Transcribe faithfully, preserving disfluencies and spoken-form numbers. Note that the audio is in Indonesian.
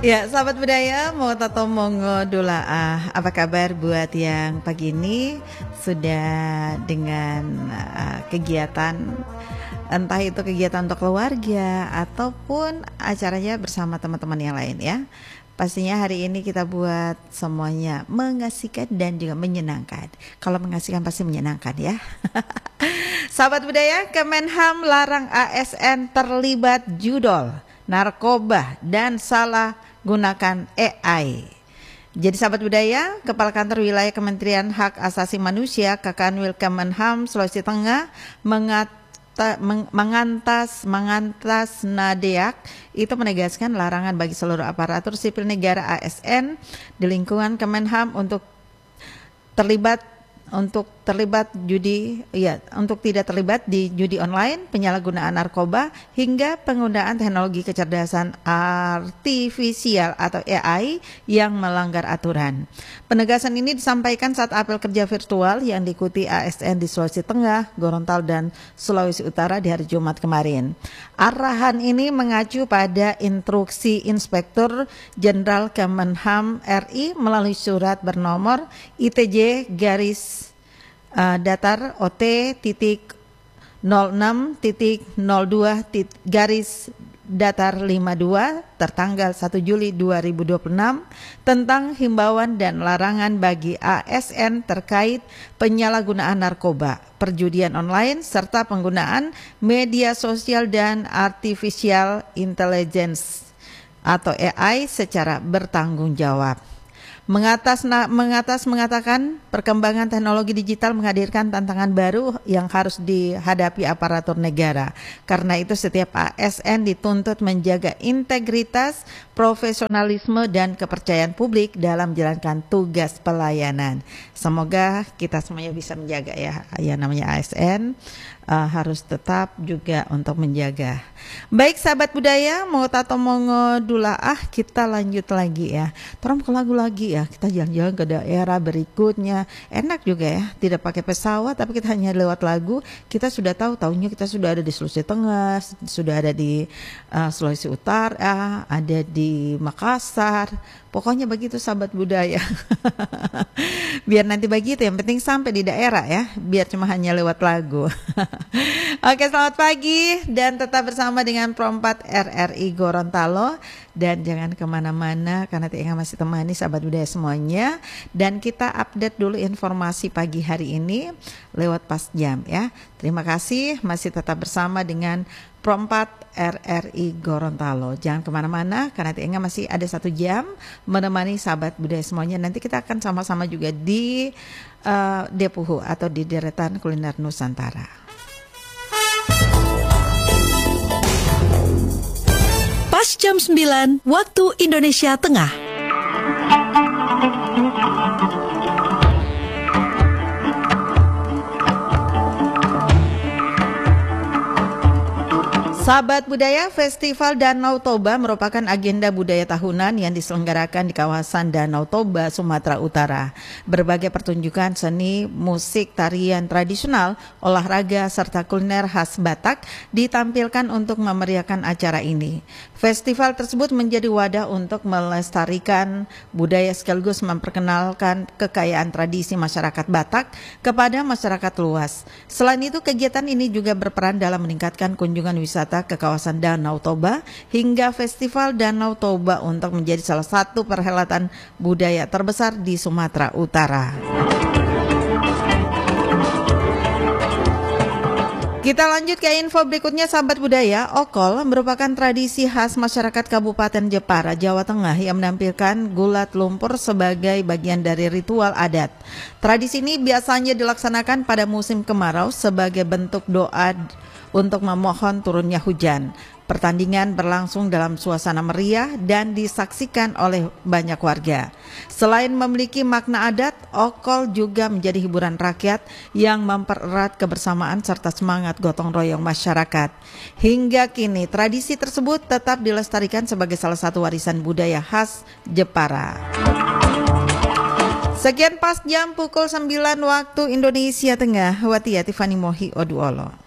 Ya, sahabat budaya, mau tato mongo dulaah. Apa kabar buat yang pagi ini sudah dengan uh, kegiatan, entah itu kegiatan untuk keluarga ataupun acaranya bersama teman-teman yang lain ya. Pastinya hari ini kita buat semuanya mengasihkan dan juga menyenangkan. Kalau mengasihkan pasti menyenangkan ya. Sahabat budaya, Kemenham larang A S N terlibat judol, narkoba dan salah gunakan A I. Jadi sahabat budaya, Kepala Kantor Wilayah Kementerian Hak Asasi Manusia Kakanwil Kemenham Sulawesi Tengah mengata, meng, mengantas mengantas Nadeak itu menegaskan larangan bagi seluruh aparatur sipil negara A S N di lingkungan Kemenham untuk terlibat untuk terlibat judi, ya, untuk tidak terlibat di judi online, penyalahgunaan narkoba, hingga penggunaan teknologi kecerdasan artifisial atau A I yang melanggar aturan. Penegasan ini disampaikan saat apel kerja virtual yang diikuti A S N di Sulawesi Tengah, Gorontalo, dan Sulawesi Utara di hari Jumat kemarin. Arahan ini mengacu pada instruksi Inspektur Jenderal Kemenham R I melalui surat bernomor I T J garis Uh, datar O T titik nol enam titik nol dua garis datar lima dua tertanggal satu Juli dua ribu dua puluh enam tentang himbauan dan larangan bagi A S N terkait penyalahgunaan narkoba, perjudian online, serta penggunaan media sosial dan artificial intelligence atau A I secara bertanggung jawab. Mengatas, na, mengatas mengatakan perkembangan teknologi digital menghadirkan tantangan baru yang harus dihadapi aparatur negara. Karena itu setiap A S N dituntut menjaga integritas, profesionalisme, dan kepercayaan publik dalam menjalankan tugas pelayanan. Semoga kita semuanya bisa menjaga ya, ya namanya A S N uh, harus tetap juga untuk menjaga. Baik sahabat budaya, mau tato mongo dulaah, kita lanjut lagi ya. Tolong ke lagu lagi ya, kita jalan-jalan ke daerah berikutnya. Enak juga ya, tidak pakai pesawat tapi kita hanya lewat lagu. Kita sudah tahu, tahunya kita sudah ada di Sulawesi Tengah, sudah ada di uh, Sulawesi Utara, ada di Makassar. Pokoknya begitu sahabat budaya. Biar nanti begitu, yang penting sampai di daerah ya, biar cuma hanya lewat lagu. Oke, selamat pagi dan tetap bersama dengan Pro empat R R I Gorontalo. Dan jangan kemana-mana karena Tia masih temani sahabat budaya semuanya. Dan kita update dulu informasi pagi hari ini lewat pas jam ya. Terima kasih masih tetap bersama dengan Pro empat R R I Gorontalo. Jangan kemana-mana karena Tia masih ada satu jam menemani sahabat budaya semuanya. Nanti kita akan sama-sama juga di uh, Depuhu atau di Deretan Kuliner Nusantara. Pas jam sembilan waktu Indonesia Tengah. Sahabat budaya, Festival Danau Toba merupakan agenda budaya tahunan yang diselenggarakan di kawasan Danau Toba, Sumatera Utara. Berbagai pertunjukan seni, musik, tarian tradisional, olahraga, serta kuliner khas Batak ditampilkan untuk memeriahkan acara ini. Festival tersebut menjadi wadah untuk melestarikan budaya sekaligus memperkenalkan kekayaan tradisi masyarakat Batak kepada masyarakat luas. Selain itu, kegiatan ini juga berperan dalam meningkatkan kunjungan wisata ke kawasan Danau Toba hingga Festival Danau Toba untuk menjadi salah satu perhelatan budaya terbesar di Sumatera Utara. Kita lanjut ke info berikutnya sahabat budaya. Okol merupakan tradisi khas masyarakat Kabupaten Jepara, Jawa Tengah yang menampilkan gulat lumpur sebagai bagian dari ritual adat. Tradisi ini biasanya dilaksanakan pada musim kemarau sebagai bentuk doa untuk memohon turunnya hujan. Pertandingan berlangsung dalam suasana meriah dan disaksikan oleh banyak warga. Selain memiliki makna adat, Okol juga menjadi hiburan rakyat yang mempererat kebersamaan serta semangat gotong royong masyarakat. Hingga kini tradisi tersebut tetap dilestarikan sebagai salah satu warisan budaya khas Jepara. Sekian pas jam pukul sembilan waktu Indonesia Tengah. Watia Tiffany Mohi Oduolo.